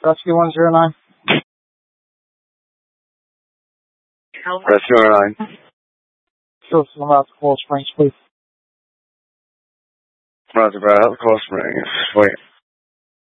Rescue 109. Rescue 109. Show some out to Coral Springs, please. Roger, Brad. Coral Springs. Wait.